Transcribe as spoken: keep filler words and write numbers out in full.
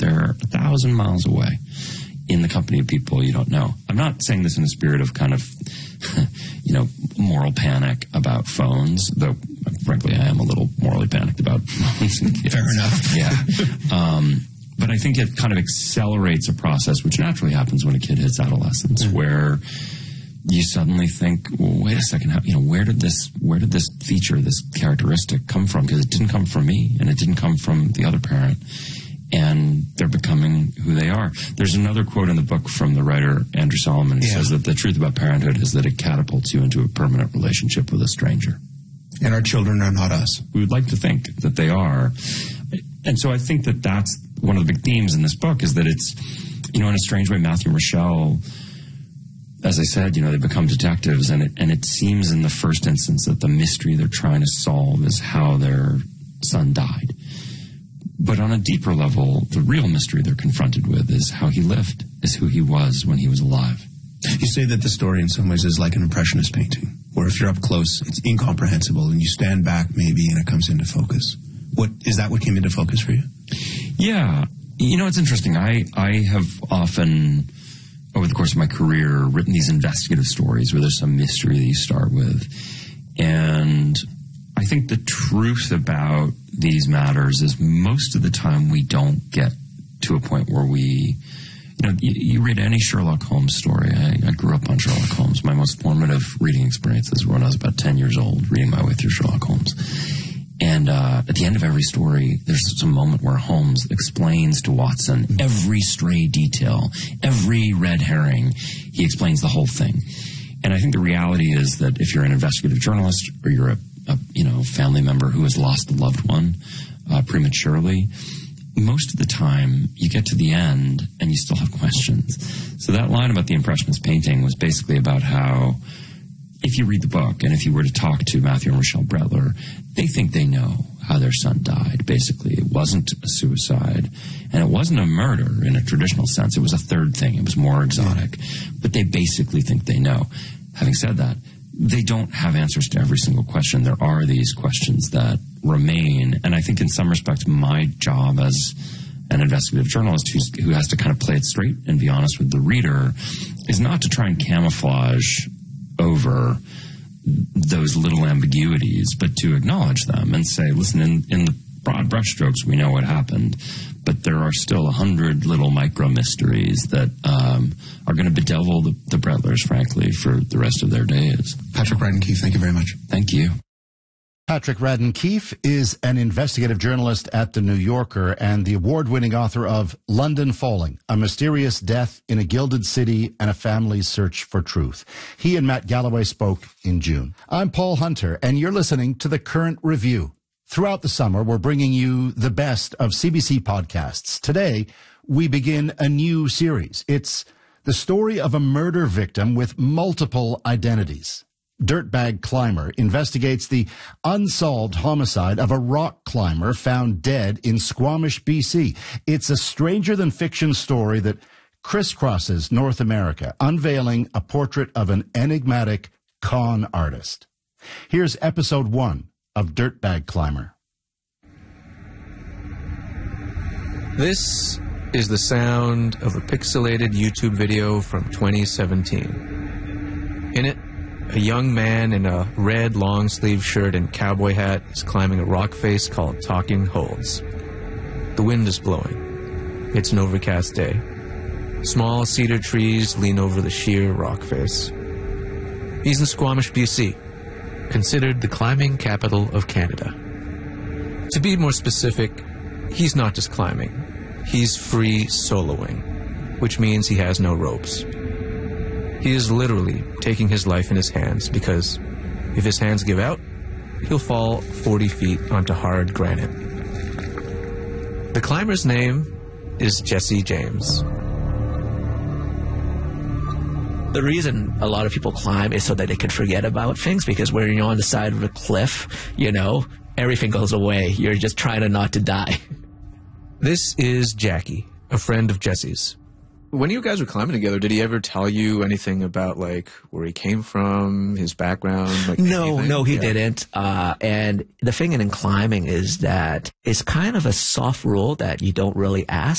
there a thousand miles away in the company of people you don't know. I'm not saying this in the spirit of kind of, you know, moral panic about phones, though, frankly, I am a little morally panicked about phones and kids. Fair enough. Yeah. um, but I think it kind of accelerates a process which naturally happens when a kid hits adolescence, mm-hmm. where you suddenly think, well, wait a second, how, you know, where did this, where did this feature, this characteristic come from? Because it didn't come from me, and it didn't come from the other parent. And they're becoming who they are. There's another quote in the book from the writer Andrew Solomon who yeah. says that the truth about parenthood is that it catapults you into a permanent relationship with a stranger. And our children are not us. We would like to think that they are. And so I think that that's one of the big themes in this book, is that it's, you know, in a strange way, Matthew and Rochelle, as I said, you know, they become detectives, and it, and it seems in the first instance that the mystery they're trying to solve is how their son died. But on a deeper level, the real mystery they're confronted with is how he lived, is who he was when he was alive. You say that the story in some ways is like an impressionist painting, where if you're up close, it's incomprehensible, and you stand back maybe and it comes into focus. What is that what came into focus for you? Yeah. You know, it's interesting. I, I have often, over the course of my career, written these investigative stories where there's some mystery that you start with. And I think the truth about these matters is most of the time we don't get to a point where we, you know, you, you read any Sherlock Holmes story. I, I grew up on Sherlock Holmes. My most formative reading experiences were when I was about ten years old, reading my way through Sherlock Holmes. And uh, at the end of every story, there's some moment where Holmes explains to Watson every stray detail, every red herring. He explains the whole thing. And I think the reality is that if you're an investigative journalist, or you're a, a you know family member who has lost a loved one uh, prematurely, most of the time you get to the end and you still have questions. So that line about the impressionist painting was basically about how, if you read the book and if you were to talk to Matthew and Rochelle Brettler, they think they know how their son died, basically. It wasn't a suicide, and it wasn't a murder in a traditional sense. It was a third thing. It was more exotic. But they basically think they know. Having said that, they don't have answers to every single question. There are these questions that remain, and I think in some respects my job as an investigative journalist who's, who has to kind of play it straight and be honest with the reader is not to try and camouflage over those little ambiguities, but to acknowledge them and say, listen, in, in the broad brushstrokes, we know what happened, but there are still a hundred little micro mysteries that um, are going to bedevil the, the Brettlers, frankly, for the rest of their days. Patrick Radden Keefe, thank you very much. Thank you. Patrick Radden Keefe is an investigative journalist at The New Yorker and the award-winning author of London Falling, A Mysterious Death in a Gilded City and a Family's Search for Truth. He and Matt Galloway spoke in June. I'm Paul Hunter, and you're listening to The Current Review. Throughout the summer, we're bringing you the best of C B C podcasts. Today, we begin a new series. It's the story of a murder victim with multiple identities. Dirtbag Climber investigates the unsolved homicide of a rock climber found dead in Squamish, B C. It's a stranger-than-fiction story that crisscrosses North America, unveiling a portrait of an enigmatic con artist. Here's episode one of Dirtbag Climber. This is the sound of a pixelated YouTube video from twenty seventeen. In it, a young man in a red long-sleeve shirt and cowboy hat is climbing a rock face called Talking Holes. The wind is blowing. It's an overcast day. Small cedar trees lean over the sheer rock face. He's in Squamish, B C, considered the climbing capital of Canada. To be more specific, he's not just climbing. He's free soloing, which means he has no ropes. He is literally taking his life in his hands because if his hands give out, he'll fall forty feet onto hard granite. The climber's name is Jesse James. The reason a lot of people climb is so that they can forget about things, because when you're on the side of a cliff, you know, everything goes away. You're just trying to not to die. This is Jackie, a friend of Jesse's. When you guys were climbing together, did he ever tell you anything about, like, where he came from, his background? Like no, anything? no, he yeah. didn't. Uh, and the thing in climbing is that it's kind of a soft rule that you don't really ask.